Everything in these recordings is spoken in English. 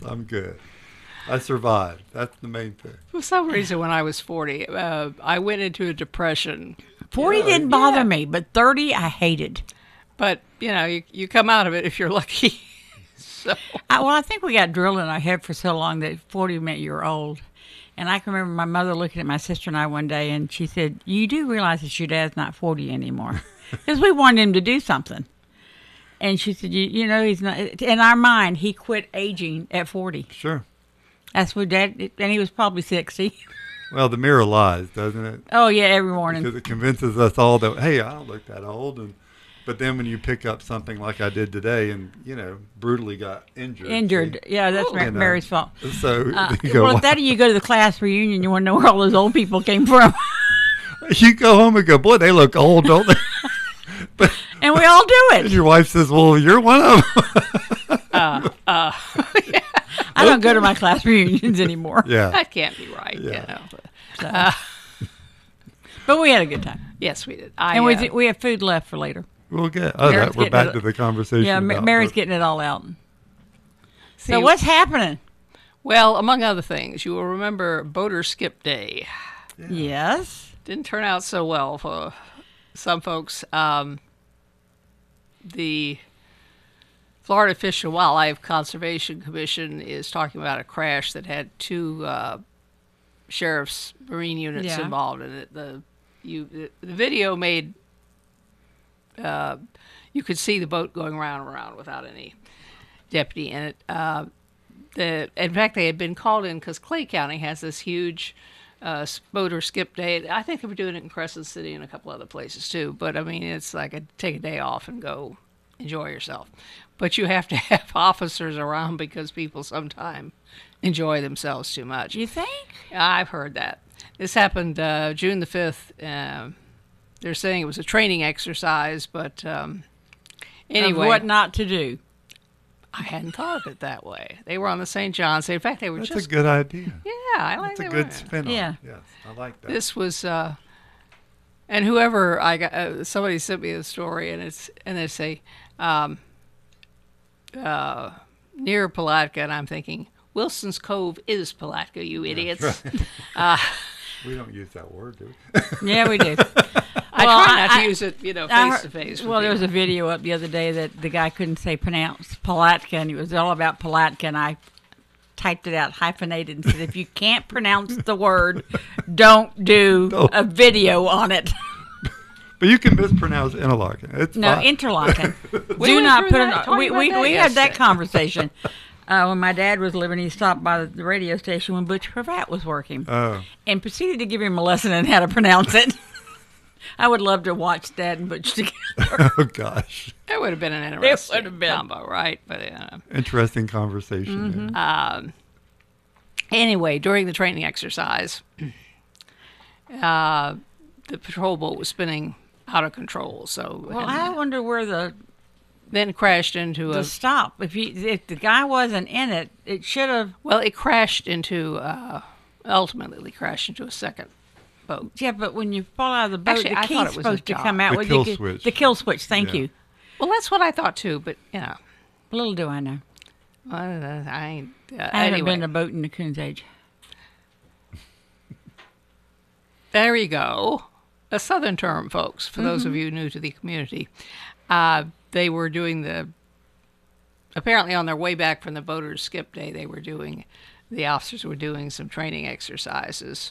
I'm good. I survived. That's the main thing. For some reason, when I was 40, I went into a depression. 40 didn't bother me, but 30 I hated. But, you come out of it if you're lucky. So. I think we got drilled in our head for so long that 40 meant you were old. And I can remember my mother looking at my sister and I one day, and she said, "You do realize that your dad's not 40 anymore." Because we wanted him to do something. And she said, you know, he's not. In our mind, he quit aging at 40. Sure. That's what Dad, and he was probably 60. Well, the mirror lies, doesn't it? Oh, yeah, every morning. Because it convinces us all that, hey, I don't look that old. But then when you pick up something like I did today and, brutally got injured. See? Yeah, that's Mary's fault. So you go, well, if that or you go to the class reunion, you want to know where all those old people came from. You go home and go, boy, they look old, don't they? And we all do it. And your wife says, well, you're one of them. I don't go to my class reunions anymore. Yeah. That can't be right. Yeah. But we had a good time. Yes, we did. And we have food left for later. We'll get. We're back to the conversation. Yeah, about Mary's getting it all out. See, so what's happening? Well, among other things, you will remember Boater Skip Day. Yeah. Yes. Didn't turn out so well for some folks. The Florida Fish and Wildlife Conservation Commission is talking about a crash that had two sheriff's marine units involved in it. The video made you could see the boat going round and around without any deputy in it. In fact, they had been called in because Clay County has this huge Boater Skip Day. I think they were doing it in Crescent City and a couple other places too. But I mean, it's like take a day off and go enjoy yourself. But you have to have officers around because people sometimes enjoy themselves too much. You think? I've heard that. This happened June the 5th. They're saying it was a training exercise, but anyway. Of what not to do. I hadn't thought of it that way. They were on the St. John's. In fact, they were That's a good idea. Yeah, I like that. That's a good spin on it. Yes, I like that. This was, and whoever I got, somebody sent me the story, and they say, near Palatka, and I'm thinking, Wilson's Cove is Palatka, you idiots. Right. We don't use that word, do we? Yeah, we do. I try not to use it, face to face. Well, there was a video up the other day that the guy couldn't pronounce Palatka, and it was all about Palatka, and I typed it out, hyphenated, and said, if you can't pronounce the word, don't do a video on it. But you can mispronounce Interlaken. It's fine. Interlaken. Do not put it. We had that conversation. When my dad was living, he stopped by the radio station when Butch Cravat was working and proceeded to give him a lesson on how to pronounce it. I would love to watch Dad and Butch together. Oh, gosh. It would have been an interesting combo, right? But interesting conversation. Mm-hmm. Anyway, during the training exercise, the patrol boat was spinning out of control. So, I wonder where then crashed into the stop. If the guy wasn't in it, it should have. Well, it crashed into. Ultimately, crashed into a second boat. Yeah, but when you fall out of the boat, actually, the key's supposed to come out. The kill switch. The kill switch. Thank you. Well, that's what I thought too. But little do I know. I ain't. I haven't been in a boat in the Coons age. There you go. A southern term, folks, for those of you new to the community. They were doing apparently on their way back from the Boater Skip Day, the officers were doing some training exercises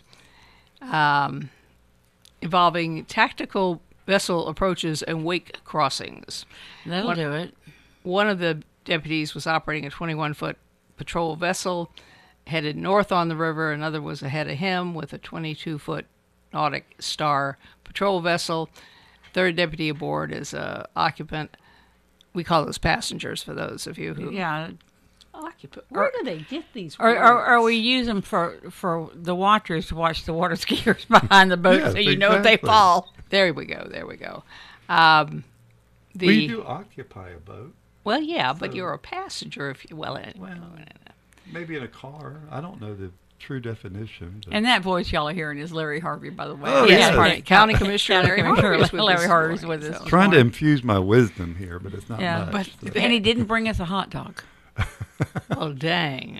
involving tactical vessel approaches and wake crossings. That'll do it. One of the deputies was operating a 21-foot patrol vessel headed north on the river. Another was ahead of him with a 22-foot Nautic Star patrol vessel. Third deputy aboard is a occupant. We call those passengers for those of you who occupant. Where do they get these words? Or we use them for the watchers to watch the water skiers behind the boat, so you know if they fall. There we go. We do occupy a boat. Well, yeah, but you're a passenger if you maybe in a car. I don't know the true definition. But. And that voice y'all are hearing is Larry Harvey, by the way. Oh, yes. County Commissioner Larry Harvey's with us. Trying to infuse my wisdom here, but it's not much. And he didn't bring us a hot dog. Oh, dang.